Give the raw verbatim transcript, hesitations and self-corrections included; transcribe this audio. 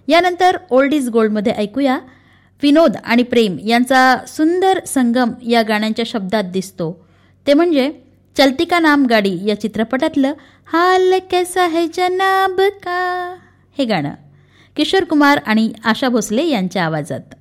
यानंतर old is गोल्डमध्ये ऐकूया विनोद आणि प्रेम यांचा सुंदर संगम या गाण्यांच्या शब्दात दिसतो. ते म्हणजे चलती का नाम गाडी या चित्रपटातलं हाल कैसा है जनाब का हे गाणं किशोर कुमार आणि आशा भोसले यांच्या आवाजात.